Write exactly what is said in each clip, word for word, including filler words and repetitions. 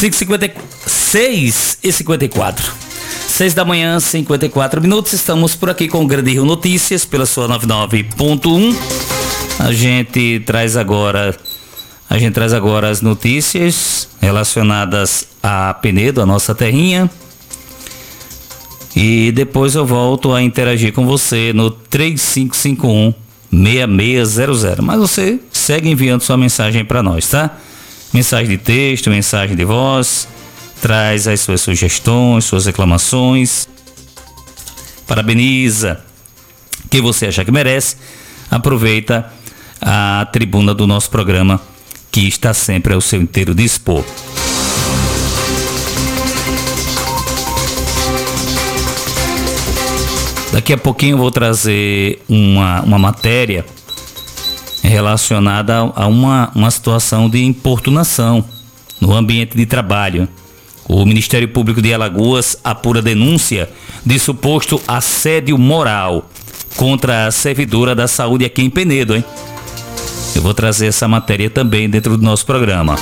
seis e cinquenta e quatro. seis da manhã, cinquenta e quatro minutos. Estamos por aqui com o Grande Rio Notícias pela sua noventa e nove ponto um. A gente traz agora a gente traz agora as notícias relacionadas a Penedo, a nossa terrinha. E depois eu volto a interagir com você no três cinco cinco um, seis seis zero zero. Mas você segue enviando sua mensagem para nós, tá? Mensagem de texto, mensagem de voz. Traz as suas sugestões, suas reclamações. Parabeniza quem você acha que merece. Aproveita a tribuna do nosso programa, que está sempre ao seu inteiro dispor. Daqui a pouquinho eu vou trazer uma, uma matéria relacionada a uma, uma situação de importunação no ambiente de trabalho. O Ministério Público de Alagoas apura denúncia de suposto assédio moral contra a servidora da saúde aqui em Penedo, hein? Eu vou trazer essa matéria também dentro do nosso programa.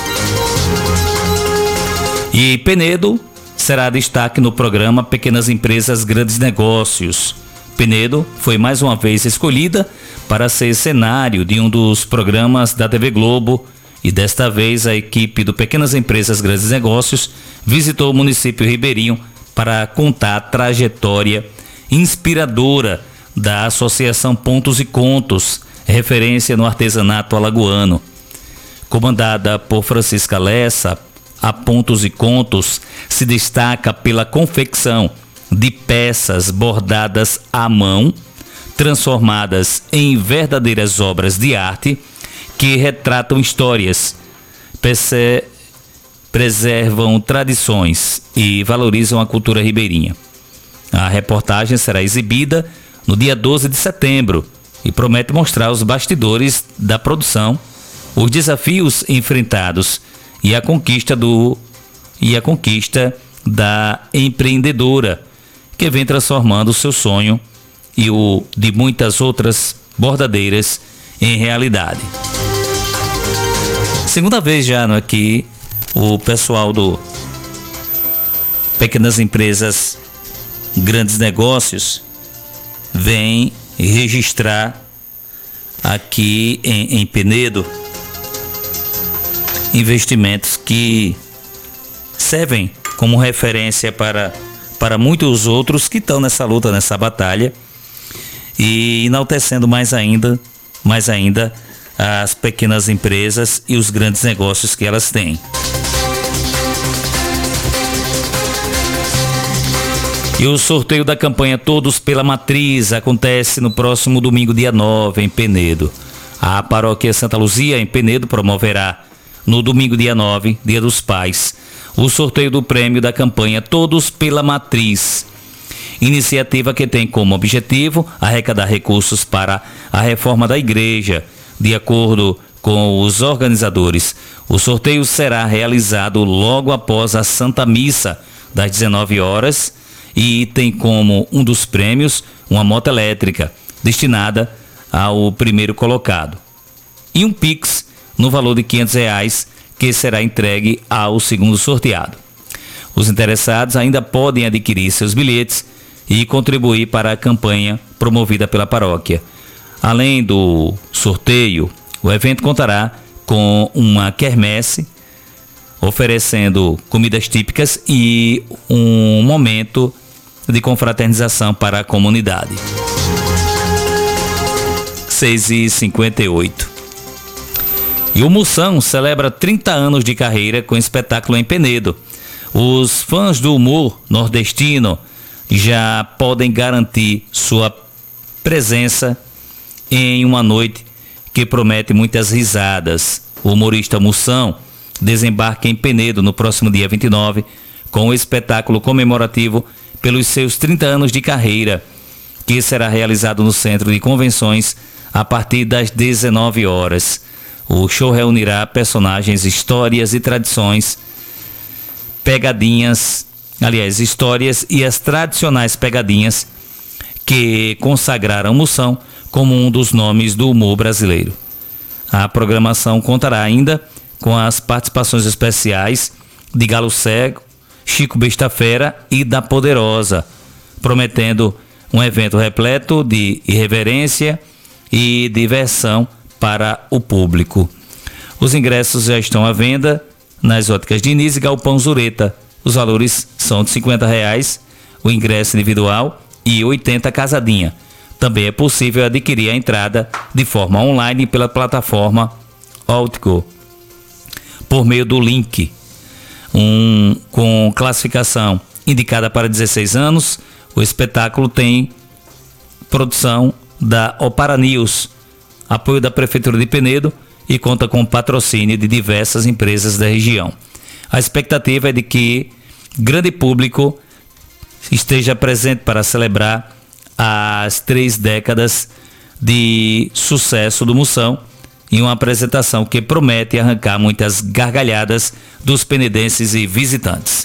E Penedo será destaque no programa Pequenas Empresas, Grandes Negócios. Penedo foi mais uma vez escolhida para ser cenário de um dos programas da T V Globo e desta vez a equipe do Pequenas Empresas, Grandes Negócios visitou o município ribeirinho para contar a trajetória inspiradora da Associação Pontos e Contos, referência no artesanato alagoano. Comandada por Francisca Lessa, a Pontos e Contos se destaca pela confecção de peças bordadas à mão, transformadas em verdadeiras obras de arte que retratam histórias, perce- preservam tradições e valorizam a cultura ribeirinha. A reportagem será exibida no dia doze de setembro e promete mostrar os bastidores da produção, os desafios enfrentados e a conquista do e a conquista da empreendedora, que vem transformando o seu sonho e o de muitas outras bordadeiras em realidade. Segunda vez já no aqui o pessoal do Pequenas Empresas, Grandes Negócios vem registrar aqui em, em Penedo investimentos que servem como referência para, para muitos outros que estão nessa luta, nessa batalha, e enaltecendo mais ainda, mais ainda as pequenas empresas e os grandes negócios que elas têm. E o sorteio da campanha Todos pela Matriz acontece no próximo domingo, dia nove, em Penedo. A paróquia Santa Luzia, em Penedo, promoverá no domingo, dia nove, Dia dos Pais, o sorteio do prêmio da campanha Todos pela Matriz. Iniciativa que tem como objetivo arrecadar recursos para a reforma da igreja. De acordo com os organizadores, o sorteio será realizado logo após a Santa Missa, das dezenove horas, e tem como um dos prêmios uma moto elétrica, destinada ao primeiro colocado, e um Pix no valor de quinhentos reais, que será entregue ao segundo sorteado. Os interessados ainda podem adquirir seus bilhetes e contribuir para a campanha promovida pela paróquia. Além do sorteio, o evento contará com uma quermesse, oferecendo comidas típicas e um momento de confraternização para a comunidade. seis e cinquenta e oito. E o Moção celebra trinta anos de carreira com espetáculo em Penedo. Os fãs do humor nordestino já podem garantir sua presença em uma noite que promete muitas risadas. O humorista Moção desembarca em Penedo no próximo dia vinte e nove com o espetáculo comemorativo pelos seus trinta anos de carreira, que será realizado no Centro de Convenções a partir das dezenove horas. O show reunirá personagens, histórias e tradições, pegadinhas, aliás, histórias e as tradicionais pegadinhas que consagraram Moção como um dos nomes do humor brasileiro. A programação contará ainda com as participações especiais de Galo Cego, Chico Besta Fera e da Poderosa, prometendo um evento repleto de irreverência e diversão para o público. Os ingressos já estão à venda nas óticas Diniz e Galpão Zureta. Os valores são de cinquenta reais o ingresso individual e oitenta casadinha. Também é possível adquirir a entrada de forma online pela plataforma Outgo, por meio do link. Um, com classificação indicada para dezesseis anos, o espetáculo tem produção da Opara News, apoio da Prefeitura de Penedo e conta com patrocínio de diversas empresas da região. A expectativa é de que grande público esteja presente para celebrar as três décadas de sucesso do Moção, em uma apresentação que promete arrancar muitas gargalhadas dos penedenses e visitantes.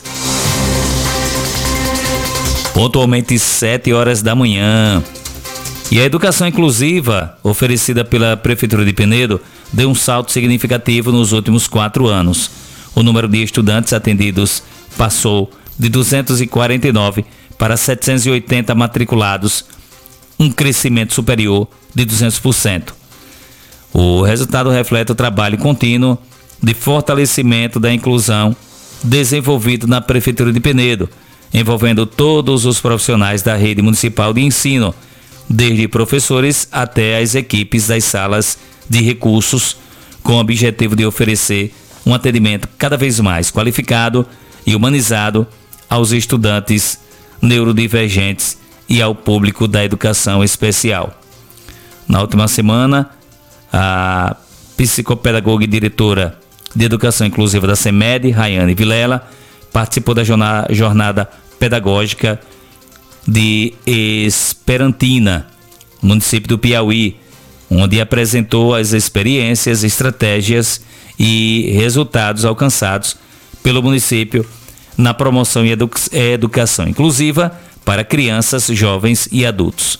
Pontualmente sete horas da manhã. E a educação inclusiva, oferecida pela Prefeitura de Penedo, deu um salto significativo nos últimos quatro anos. O número de estudantes atendidos passou de duzentos e quarenta e nove para setecentos e oitenta matriculados, um crescimento superior de duzentos por cento. O resultado reflete o trabalho contínuo de fortalecimento da inclusão desenvolvido na Prefeitura de Penedo, envolvendo todos os profissionais da rede municipal de ensino, desde professores até as equipes das salas de recursos, com o objetivo de oferecer um atendimento cada vez mais qualificado e humanizado aos estudantes neurodivergentes e ao público da educação especial. Na última semana, a psicopedagoga e diretora de Educação Inclusiva da CEMED, Rayane Vilela, participou da jornada pedagógica de Esperantina, município do Piauí, onde apresentou as experiências, estratégias e resultados alcançados pelo município na promoção e edu- educação inclusiva para crianças, jovens e adultos.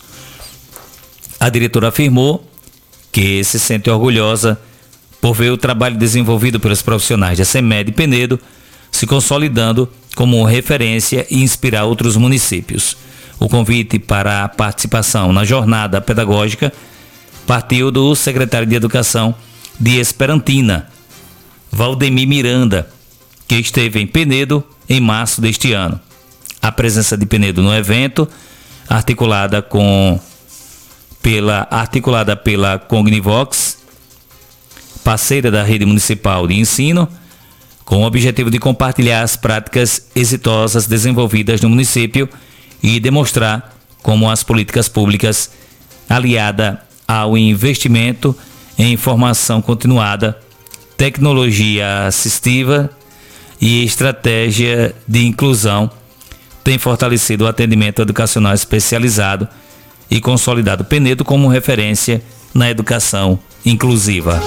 A diretora afirmou que se sente orgulhosa por ver o trabalho desenvolvido pelos profissionais da CEMED Penedo se consolidando como referência e inspirar outros municípios. O convite para a participação na jornada pedagógica partiu do secretário de Educação de Esperantina, Valdemir Miranda, que esteve em Penedo em março deste ano. A presença de Penedo no evento, articulada com pela articulada pela Cognivox, parceira da Rede Municipal de Ensino, com o objetivo de compartilhar as práticas exitosas desenvolvidas no município e demonstrar como as políticas públicas, aliada ao investimento em formação continuada, tecnologia assistiva e estratégia de inclusão, tem fortalecido o atendimento educacional especializado e consolidado Penedo como referência na educação inclusiva.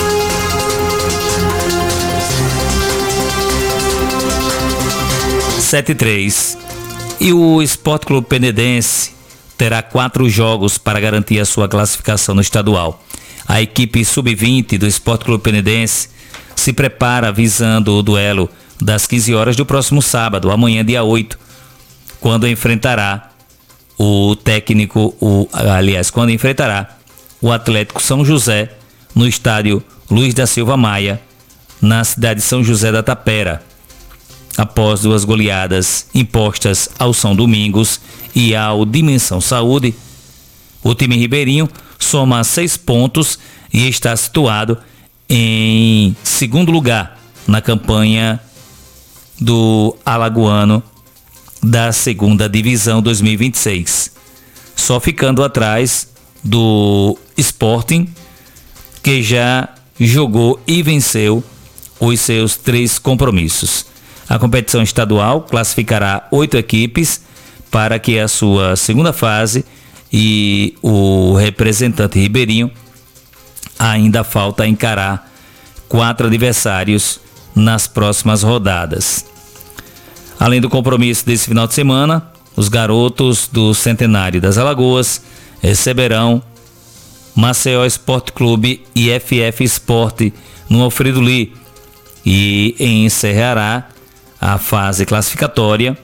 sete e três. E o Esporte Clube Penedense terá quatro jogos para garantir a sua classificação no estadual. A equipe sub vinte do Esporte Clube Penedense se prepara visando o duelo das quinze horas do próximo sábado, amanhã dia oito, quando enfrentará o técnico, o, aliás, quando enfrentará o Atlético São José no estádio Luiz da Silva Maia, na cidade de São José da Tapera, após duas goleadas impostas ao São Domingos e ao Dimensão Saúde. O time ribeirinho soma seis pontos e está situado em segundo lugar na campanha do Alagoano da segunda divisão dois mil e vinte e seis, só ficando atrás do Sporting, que já jogou e venceu os seus três compromissos. A competição estadual classificará oito equipes para que a sua segunda fase, e o representante ribeirinho ainda falta encarar quatro adversários nas próximas rodadas. Além do compromisso desse final de semana, os garotos do Centenário das Alagoas receberão Maceió Esporte Clube e F F Esporte no Alfredo Lee, e encerrará a fase classificatória,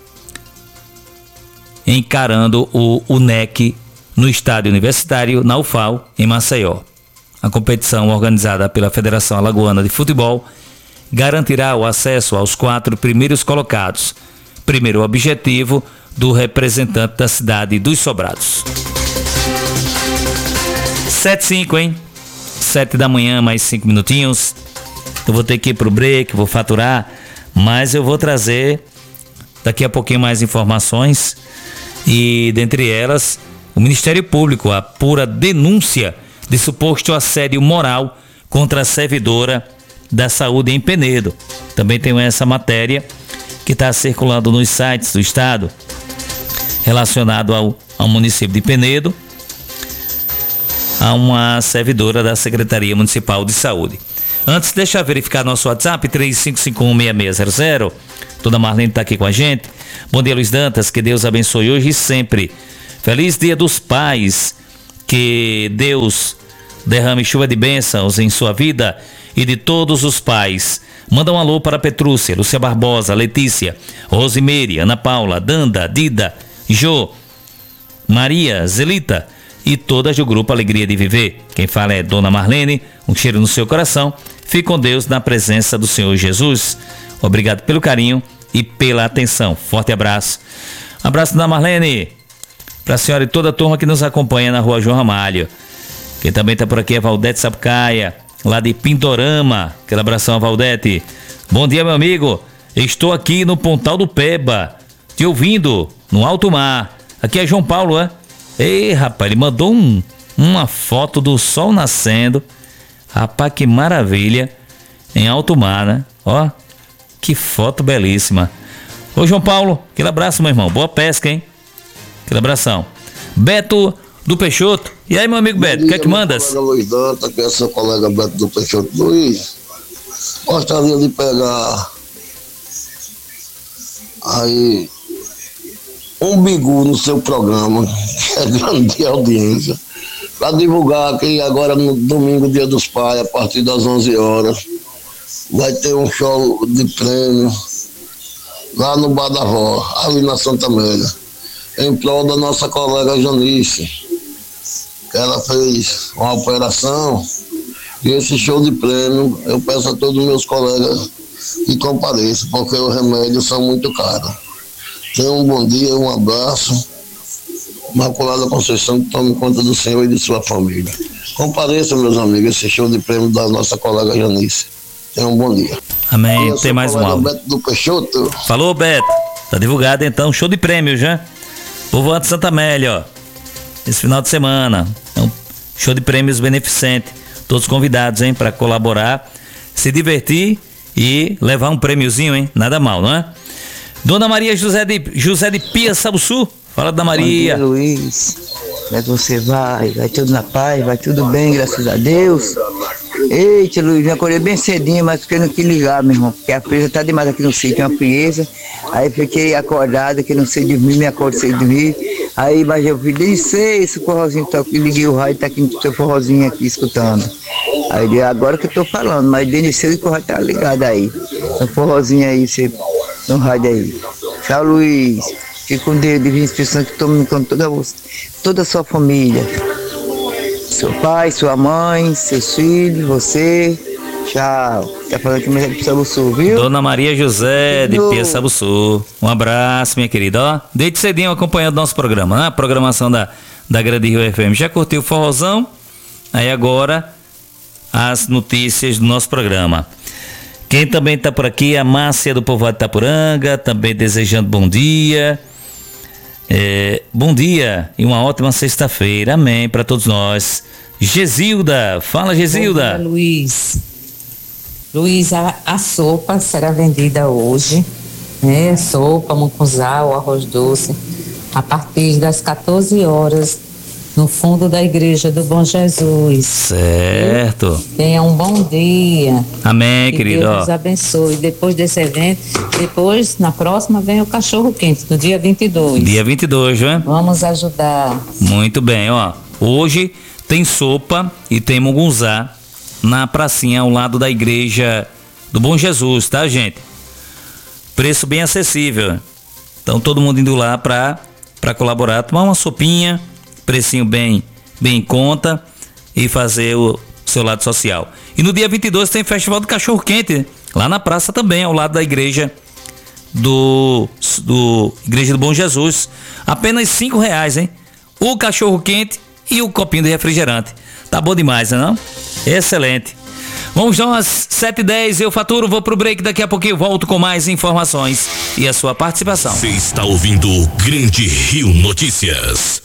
encarando o U N E C no estádio universitário, na U F A L, em Maceió. A competição, organizada pela Federação Alagoana de Futebol, garantirá o acesso aos quatro primeiros colocados. Primeiro objetivo do representante da cidade dos Sobrados. sete e cinco, hein? sete da manhã, mais cinco minutinhos. Eu vou ter que ir pro break, vou faturar, mas eu vou trazer daqui a pouquinho mais informações. E dentre elas, o Ministério Público apura denúncia de suposto assédio moral contra a servidora da saúde em Penedo. Também tem essa matéria que está circulando nos sites do estado, relacionado ao, ao município de Penedo, a uma servidora da Secretaria Municipal de Saúde. Antes, deixa eu verificar nosso WhatsApp, três cinco cinco um, seis seis zero zero. Dona Marlene está aqui com a gente. Bom dia, Luiz Dantas, que Deus abençoe hoje e sempre. Feliz Dia dos Pais, que Deus derrame chuva de bênçãos em sua vida e de todos os pais. Manda um alô para Petrúcia, Lúcia Barbosa, Letícia, Rosimeire, Ana Paula, Danda, Dida, Jô, Maria, Zelita e todas do grupo Alegria de Viver. Quem fala é Dona Marlene, um cheiro no seu coração. Fique com Deus na presença do Senhor Jesus. Obrigado pelo carinho e pela atenção. Forte abraço. Abraço, Dona Marlene, para a senhora e toda a turma que nos acompanha na rua João Ramalho. Quem também está por aqui é Valdete Sapucaia, lá de Pintorama. Aquele abração a Valdete. Bom dia, meu amigo. Estou aqui no Pontal do Peba, te ouvindo no alto mar. Aqui é João Paulo, é? Ei, rapaz, ele mandou um, uma foto do sol nascendo. Rapaz, que maravilha. Em alto mar, né? Ó, que foto belíssima. Ô, João Paulo, aquele abraço, meu irmão. Boa pesca, hein? Aquele abração. Beto do Peixoto. E aí, meu amigo Beto, o que é que mandas? Colega Luiz Dantas, que é seu colega Beto do Peixoto. Luiz, gostaria de pegar aí um bigu no seu programa, que é grande audiência, para divulgar que agora no domingo, Dia dos Pais, a partir das onze horas, vai ter um show de prêmio lá no Bar da Vó, ali na Santa Amélia, em prol da nossa colega Janice, que ela fez uma operação. E esse show de prêmio, eu peço a todos os meus colegas que compareçam, porque os remédios são muito caros. Tenham um bom dia, um abraço. Imaculada Conceição, que tome conta do Senhor e de sua família. Compareçam, meus amigos, esse show de prêmio da nossa colega Janice. Tenham um bom dia. Amém. Tem mais um áudio. Beto do Peixoto. Falou, Beto. Tá divulgado então, show de prêmio já. Povoado de Santa Amélia, ó. Esse final de semana. É um show de prêmios beneficente. Todos convidados, hein, para colaborar, se divertir e levar um prêmiozinho, hein? Nada mal, não é? Dona Maria José de, José de Pia Sabuçu. Fala da Maria. Bom dia, Luiz. Como é que você vai? Vai tudo na paz? Vai tudo bem, graças a Deus? Eita, Luiz, eu acordei bem cedinho, mas porque eu não quis ligar, meu irmão, porque a frieza tá demais aqui no sítio, uma frieza. Aí fiquei acordado, que não sei dormir, me acordo sem dormir. Aí, mas eu falei, sei, esse forrozinho tá aqui, liguei o rádio, tá aqui no seu forrozinho aqui, escutando. Aí, agora que eu tô falando, mas desde cedo que o rádio tá ligado aí. No forrozinho aí, você, no rádio aí. Tchau, Luiz. Fique com Deus, divina expressão, que tome com toda, toda a sua família. Seu pai, sua mãe, seus filhos, você. Tchau. Tá falando aqui mesmo de Sabuçu, viu? Dona Maria José de Pia Sabuçu. Um abraço, minha querida. Ó, desde cedinho acompanhando nosso programa, né? A programação da, da Grande Rio F M. Já curtiu o forrozão? Aí agora as notícias do nosso programa. Quem também tá por aqui é a Márcia do Povoado de Itapuranga, também desejando bom dia. É, bom dia e uma ótima sexta-feira, amém, para todos nós. Gesilda, fala, Gesilda. Bom dia, Luiz. Luiz, a, a sopa será vendida hoje, né? Sopa, mucunzá, o arroz doce, a partir das quatorze horas, no fundo da Igreja do Bom Jesus. Certo. Tenha um bom dia. Amém, que querido. Deus nos abençoe. Depois desse evento, depois, na próxima, vem o cachorro quente, no dia vinte e dois. Dia vinte e dois, né? Vamos ajudar. Muito bem, ó. Hoje tem sopa e tem mugunzá na pracinha ao lado da Igreja do Bom Jesus, tá, gente? preço bem acessível. Então todo mundo indo lá para para colaborar, tomar uma sopinha, precinho bem, bem em conta e fazer o seu lado social. E no dia vinte e dois tem Festival do Cachorro Quente, lá na praça também, ao lado da igreja do, do Igreja do Bom Jesus. Apenas cinco reais, hein? O cachorro quente e o copinho de refrigerante. Tá bom demais, né não? Excelente. Vamos nós, sete e dez, eu faturo, vou pro break, daqui a pouquinho eu volto com mais informações e a sua participação. Você está ouvindo o Grande Rio Notícias.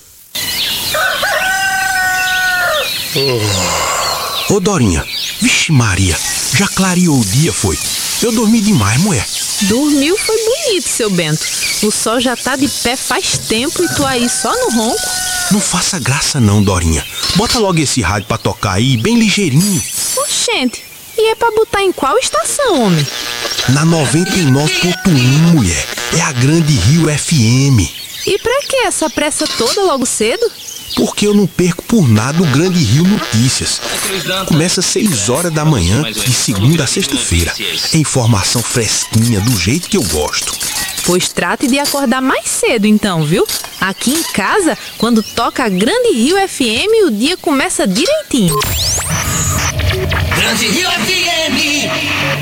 Ô Dorinha, vixe Maria, já clareou o dia, foi? Eu dormi demais, mulher. Dormiu foi bonito, seu Bento. O sol já tá de pé faz tempo e tu aí só no ronco. Não faça graça não, Dorinha. Bota logo esse rádio pra tocar aí, bem ligeirinho. Oxente, e é pra botar em qual estação, homem? Na noventa e nove ponto um, mulher. É a Grande Rio F M. E pra que essa pressa toda logo cedo? Porque eu não perco por nada o Grande Rio Notícias. Começa às seis horas da manhã, de segunda a sexta-feira. É informação fresquinha, do jeito que eu gosto. Pois trate de acordar mais cedo então, viu? Aqui em casa, quando toca a Grande Rio F M, o dia começa direitinho. Grande Rio F M.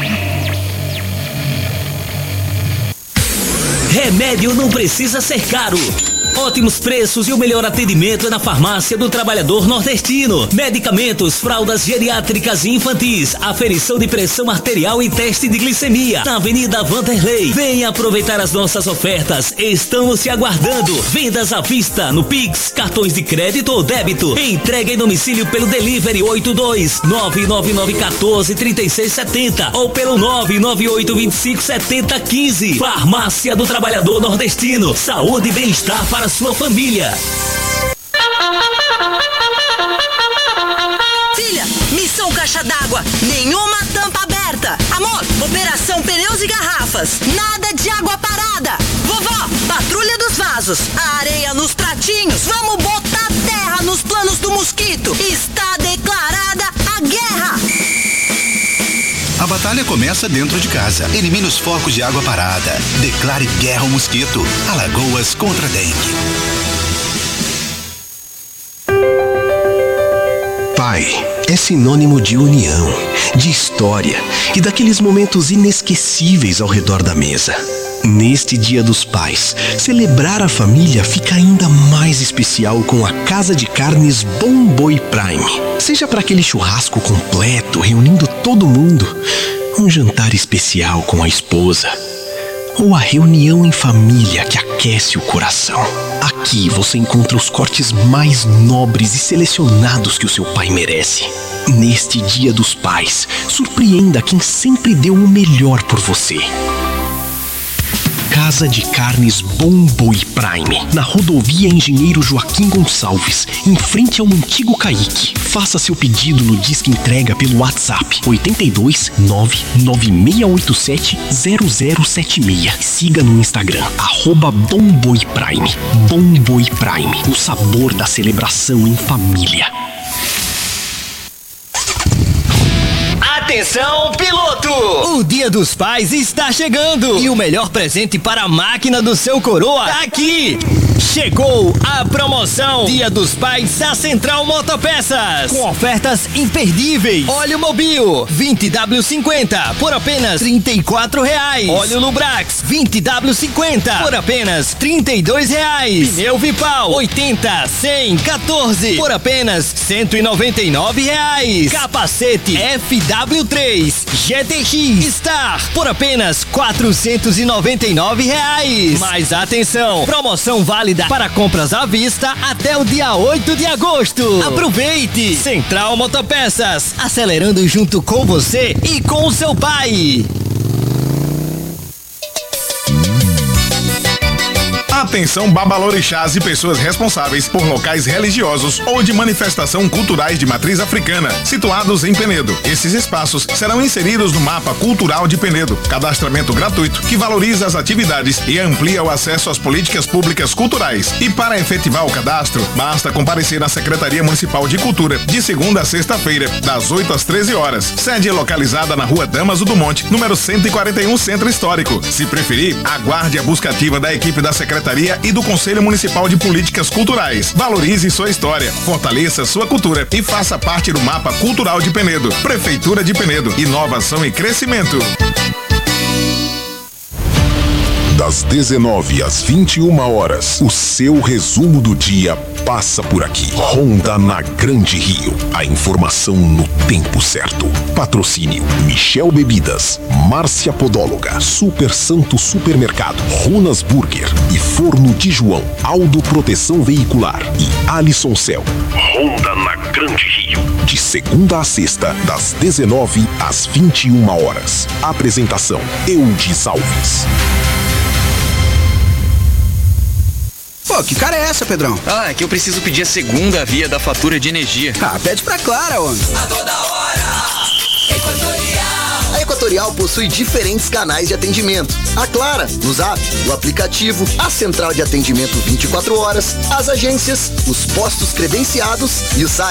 Remédio não precisa ser caro. Ótimos preços e o melhor atendimento é na Farmácia do Trabalhador Nordestino. Medicamentos, fraldas geriátricas e infantis, aferição de pressão arterial e teste de glicemia. Na Avenida Vanderlei. Venha aproveitar as nossas ofertas. Estamos te aguardando. Vendas à vista no Pix, cartões de crédito ou débito. Entrega em domicílio pelo Delivery oito dois nove nove nove um quatro três seis sete zero ou pelo nove nove oito dois cinco sete zero um cinco. Farmácia do Trabalhador Nordestino. Saúde e bem-estar para sua família. Filha, missão caixa d'água, nenhuma tampa aberta. Amor, operação pneus e garrafas, nada de água parada. Vovó, patrulha dos vasos, a areia nos pratinhos, vamos botar terra nos planos do mosquito. Está declarada a guerra. A batalha começa dentro de casa. Elimine os focos de água parada. Declare guerra ao mosquito. Alagoas contra a dengue. Pai é sinônimo de união, de história e daqueles momentos inesquecíveis ao redor da mesa. Neste Dia dos Pais, celebrar a família fica ainda mais especial com a Casa de Carnes Bom Boi Prime. Seja para aquele churrasco completo, reunindo todo mundo, um jantar especial com a esposa, ou a reunião em família que aquece o coração. Aqui você encontra os cortes mais nobres e selecionados que o seu pai merece. Neste Dia dos Pais, surpreenda quem sempre deu o melhor por você. Casa de Carnes Bom Boi Prime, na rodovia Engenheiro Joaquim Gonçalves, em frente ao antigo Caique. Faça seu pedido no Disque Entrega pelo WhatsApp oito dois nove nove seis oito sete zero zero sete seis. Siga no Instagram, arroba Bom Boi Prime. Bom Boi Prime, o sabor da celebração em família. Atenção, piloto! O Dia dos Pais está chegando e o melhor presente para a máquina do seu coroa tá aqui! Chegou a promoção Dia dos Pais da Central Motopeças, com ofertas imperdíveis. Óleo Mobil vinte W cinquenta por apenas trinta e quatro reais. Óleo Lubrax vinte W cinquenta por apenas trinta e dois reais. Pneu Vipal oitenta, cem, quatorze por apenas cento e noventa e nove reais. Capacete F W três G T X Star por apenas quatrocentos e noventa e nove reais. Mas atenção, promoção válida para compras à vista até o dia oito de agosto. Aproveite! Central Motopeças, acelerando junto com você e com o seu pai. Atenção babalorixás e pessoas responsáveis por locais religiosos ou de manifestação culturais de matriz africana, situados em Penedo. Esses espaços serão inseridos no mapa cultural de Penedo. Cadastramento gratuito que valoriza as atividades e amplia o acesso às políticas públicas culturais. E para efetivar o cadastro, basta comparecer na Secretaria Municipal de Cultura de segunda a sexta-feira, das oito às treze horas. Sede localizada na Rua Damaso do Monte, número cento e quarenta e um, Centro Histórico. Se preferir, aguarde a busca ativa da equipe da Secretaria e do Conselho Municipal de Políticas Culturais. Valorize sua história, fortaleça sua cultura e faça parte do mapa cultural de Penedo. Prefeitura de Penedo, inovação e crescimento. Das dezenove às vinte e uma horas, o seu resumo do dia passa por aqui. Ronda na Grande Rio. A informação no tempo certo. Patrocínio Michel Bebidas, Márcia Podóloga, Super Santo Supermercado, Runas Burger e Forno de João, Aldo Proteção Veicular e Alisson Cel. Ronda na Grande Rio. De segunda a sexta, das dezenove às vinte e uma horas. Apresentação Eudes Alves. Pô, que cara é essa, Pedrão? Ah, é que eu preciso pedir a segunda via da fatura de energia. Ah, pede pra Clara, homem. A toda hora, Equatorial. A Equatorial possui diferentes canais de atendimento. A Clara, no Zap, o aplicativo, a central de atendimento vinte e quatro horas, as agências, os postos credenciados e o site.